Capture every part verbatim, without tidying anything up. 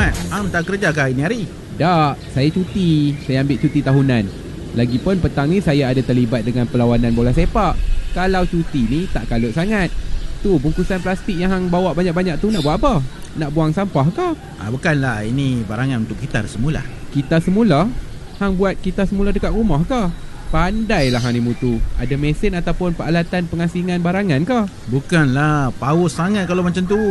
Mat, Am tak kerja ke hari ni hari? Tak, saya cuti. Saya ambil cuti tahunan. Lagipun petang ni saya ada terlibat dengan perlawanan bola sepak. Kalau cuti ni tak kalut sangat. Tu bungkusan plastik yang hang bawa banyak-banyak tu nak buat apa? Nak buang sampah ke? Ah, bukanlah, ini barangan untuk kita semula. Kita semula? Hang buat kita semula dekat rumah ke? Pandailah hang ni mutu. Ada mesin ataupun peralatan pengasingan barangan ke? Bukanlah, power sangat kalau macam tu.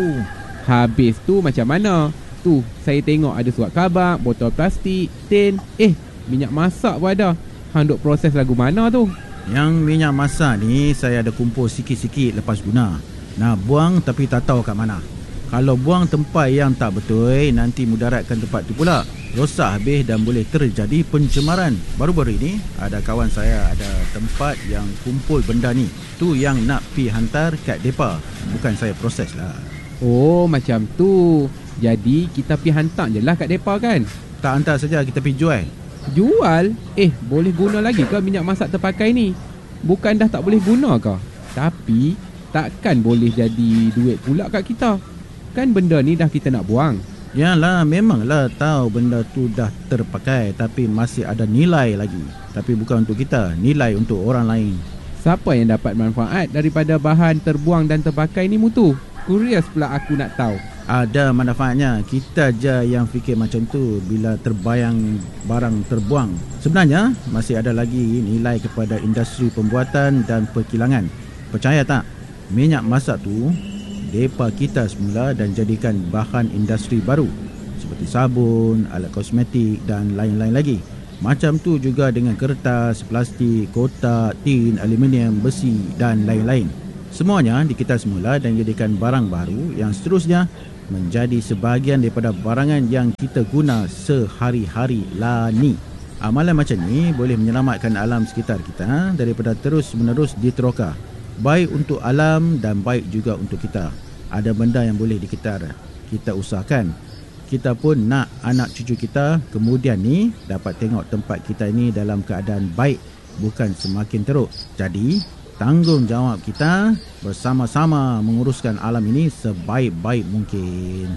Habis tu macam mana? Tu, saya tengok ada surat khabar, botol plastik, tin. Eh, minyak masak pun ada. Hang duk proses lagu mana tu? Yang minyak masak ni saya ada kumpul sikit-sikit lepas guna. Nak buang tapi tak tahu kat mana. Kalau buang tempat yang tak betul, nanti mudaratkan tempat tu pula. Rosak habis dan boleh terjadi pencemaran. Baru-baru ini ada kawan saya ada tempat yang kumpul benda ni. Tu yang nak pi hantar kat depa. Bukan saya proses lah. Oh, macam tu. Jadi kita pi hantar je lah kat depa kan? Tak hantar saja, kita pi jual. Jual? Eh, boleh guna lagi ke minyak masak terpakai ni? Bukan dah tak boleh guna ke? Tapi takkan boleh jadi duit pula kat kita. Kan benda ni dah kita nak buang. Yalah, memanglah tahu benda tu dah terpakai, tapi masih ada nilai lagi. Tapi bukan untuk kita, nilai untuk orang lain. Siapa yang dapat manfaat daripada bahan terbuang dan terpakai ni mutu? Curious pula aku nak tahu. Ada manfaatnya. Kita je yang fikir macam tu bila terbayang barang terbuang. Sebenarnya masih ada lagi nilai kepada industri pembuatan dan perkilangan. Percaya tak? Minyak masak tu depa kita semula dan jadikan bahan industri baru seperti sabun, alat kosmetik dan lain-lain lagi. Macam tu juga dengan kertas, plastik, kotak, tin, aluminium, besi dan lain-lain. Semuanya dikita semula dan jadikan barang baru yang seterusnya menjadi sebahagian daripada barangan yang kita guna sehari-hari lah ni. Amalan macam ni boleh menyelamatkan alam sekitar kita daripada terus-menerus diteroka. Baik untuk alam dan baik juga untuk kita. Ada benda yang boleh dikitar, kita usahakan. Kita pun nak anak cucu kita kemudian ni dapat tengok tempat kita ni dalam keadaan baik, bukan semakin teruk. Jadi tanggungjawab kita bersama-sama menguruskan alam ini sebaik-baik mungkin.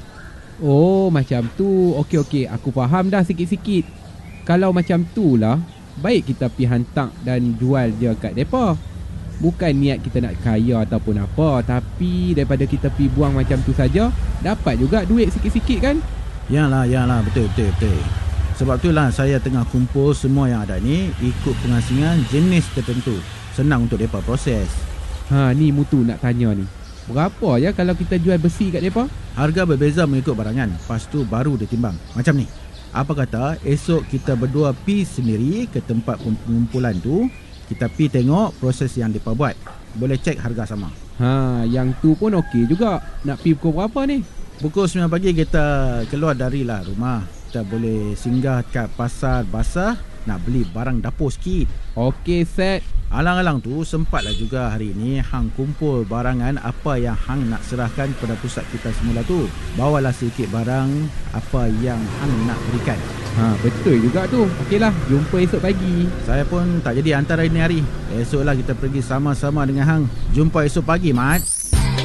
Oh, macam tu. Okey-okey, aku faham dah sikit-sikit. Kalau macam tu lah, baik kita pergi hantar dan jual je kat depa. Bukan niat kita nak kaya ataupun apa, tapi daripada kita pergi buang macam tu saja, dapat juga duit sikit-sikit kan? Yalah, yalah, betul, betul, betul. Sebab itulah saya tengah kumpul semua yang ada ni ikut pengasingan jenis tertentu. Senang untuk mereka proses. Ha, ni mutu nak tanya ni. Berapa ya kalau kita jual besi kat mereka? Harga berbeza mengikut barangan. Lepas tu baru dia timbang. Macam ni. Apa kata esok kita berdua pi sendiri ke tempat pengumpulan tu. Kita pi tengok proses yang mereka buat. Boleh cek harga sama. Ha, yang tu pun okey juga. Nak pi pukul berapa ni? Pukul sembilan pagi kita keluar dari lah rumah. Kita boleh singgah kat pasar basah. Nak beli barang dapur sikit. Okey, set. Alang-alang tu sempatlah juga hari ni hang kumpul barangan apa yang hang nak serahkan pada pusat kita semula tu. Bawalah sedikit barang apa yang hang nak berikan. Ha, betul juga tu. Okeylah, jumpa esok pagi. Saya pun tak jadi hantar hari ni hari. Esoklah kita pergi sama-sama dengan hang. Jumpa esok pagi, Mat.